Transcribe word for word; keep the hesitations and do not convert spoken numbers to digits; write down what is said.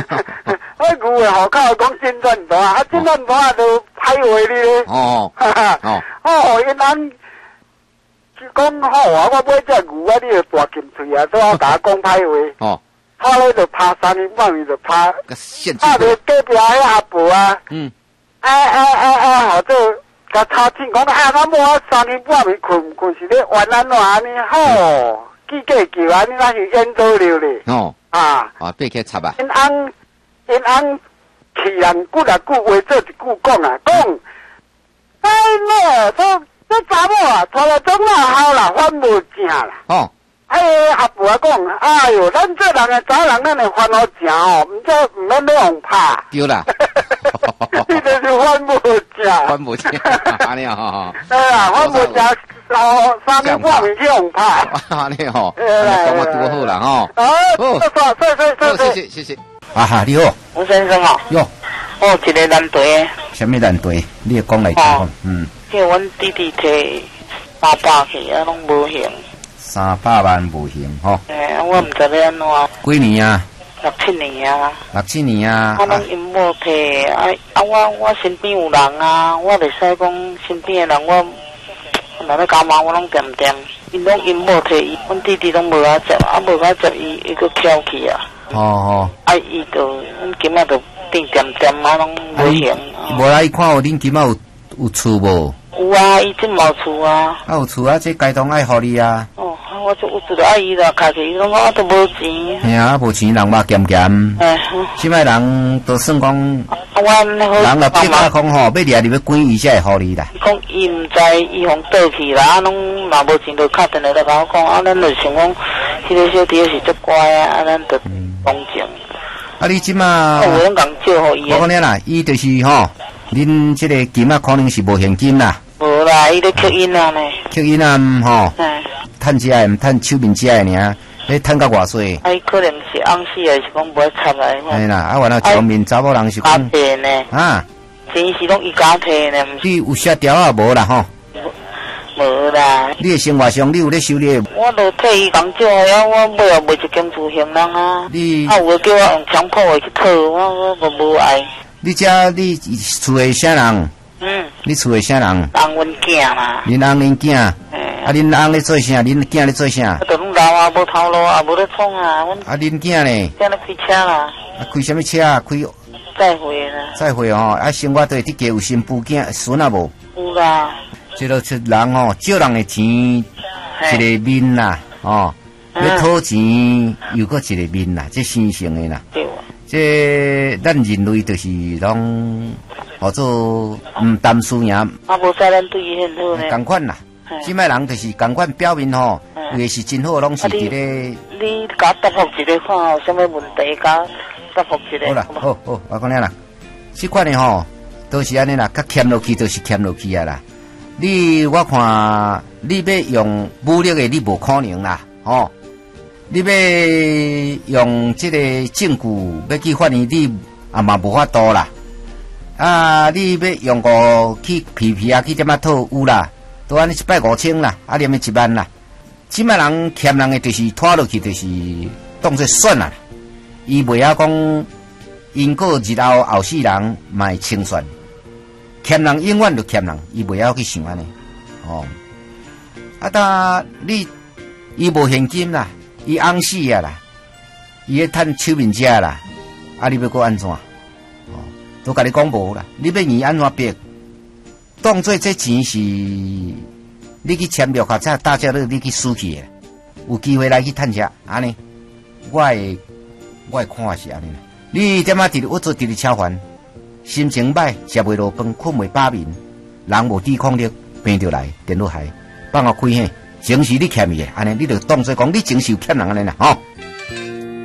迄牛的户口讲真转大，啊真转大就歹话你咧。 哦哦哦，因翁讲好啊，我买只牛啊，你就大金嘴啊，所以我甲我讲歹话。 哦， 拍咧就拍三年半年就拍， 个限制拍着隔壁迄阿婆啊。嗯。哎哎哎哎，好这。甲查清讲啊，我某啊三更半暝困困是咧玩安怎安尼吼？记过叫安尼那是演做了咧。哦。啊。 啊，爬起插啊。 因翁因翁气人句啊句话做一句讲啊，讲，哎呢，这这查某啊，拖了总啊好啦，反无正啦。哦。哎，阿婆啊讲，哎哟，咱做人诶查人，咱会烦恼正哦，毋则毋免要用拍。 对啦。 你就是反无正。 反无正，安尼吼。 对啊，反无正，哦，三更半暝去用拍。 安尼吼，讲我多好啦吼。 好，好，谢谢谢谢谢谢谢谢。啊哈，你好， 吴先生哦。 哟。 哦，一个难题。 什么难题？你也讲来听看。嗯。 叫阮弟弟摕三百去，啊，拢无行。 三百万无行吼。 诶，我毋知要安怎。 几年啊？ 六七年啊。六七年啊。 我拢因某摕，啊啊，我我身边有人啊，我袂使讲身边的人，我若要交忙，我拢点点。因拢因某摕伊，阮弟弟拢无啊接，啊无啊接伊，伊佫翘去啊。哦哦。啊，伊就阮今仔就定点点啊，拢无行。 无啦，伊看有恁今仔有有厝无？ 有啊，伊真冇厝啊。啊有厝啊，这街坊爱互你啊。 哦，我就有一个阿姨啦，开起伊讲我都无钱。系啊，无钱人嘛咸咸。哎。即摆人都算讲，我人若逼甲讲吼，要掠入要关伊才会互你啦。 伊讲伊毋知伊互倒去啦，啊，拢若无钱就敲电话来甲我讲，啊，咱就想讲，迄个小弟是足乖啊，啊，咱就同情。 啊，你即马， 我拢共借互伊。 我讲你啦，伊就是吼。恁这个金啊，可能是无现金啦。 无啦，伊咧吸引啊呢。 吸引啊，吼。嗯。趁食诶，毋趁手面食诶尔，迄趁到偌济。 啊，伊可能是暗时诶，是讲无爱插来。 哎啦，啊，完了上面查某人是讲。 家摕呢。啊。钱是拢伊家摕呢。 你有卸条啊？无啦吼。 无啦。 你诶生活上，你有咧收咧？ 我都替伊讲借啊，我尾后卖一间厝嫌人啊。你。啊，有叫我用强迫诶去讨，我我无无爱。 你遮你厝诶啥人？嗯。你厝诶啥人？ 翁阮囝啦。 恁翁恁囝。嗯。啊，恁翁咧做啥？恁囝咧做啥？ 我都拢老啊，无头路啊，无咧创啊。阮。 啊，恁囝咧？ 囝咧开车啦。 啊，开什么车啊？开。 再会啦。再会哦，啊，生活对伫家有新妇囝孙啊无？ 有啦。即落出人哦，借人诶钱一个面啦，哦，要讨钱又搁一个面啦，这生成诶啦。对。这咱人类就是拢，或者毋担输赢。啊， 无使咱对伊很好呢。 同款啦，即摆人就是同款表面吼，有诶是真好，拢是伫咧。 你甲答复一个看有啥物问题，甲答复一个。 好啦，好好，我讲你啦，即款诶吼，都是安尼啦，较欠落去，都是欠落去啊啦。你我看，你要用武力诶，你无可能啦，吼。你要用这个证据要去发现你也嘛无法度啦，啊！你要用个去皮皮啊去点啊讨有啦，都安尼一百五千啦，啊连一万啦。即摆人欠人诶，就是拖落去，就是当作算啦。伊袂晓讲，因果日后后世人嘛会清算。欠人永远就欠人，伊袂晓去想安尼。哦，啊！但你伊无现金啦。伊翁死啊啦，伊咧趁手面食啦，啊！你要搁安怎？哦，都甲你讲无啦，你要伊安怎逼？当做这钱是你去签约，或者大家都你去输去的，有机会来去趁食，安尼，我会我会看是安尼啦。你点啊？伫我做伫咧超凡，心情歹，食袂落饭，困袂饱眠，人无抵抗力，病就来，电脑害，放我开嘿。情是你欠伊的，安尼你就当作讲你情是有欠人安尼啦，吼。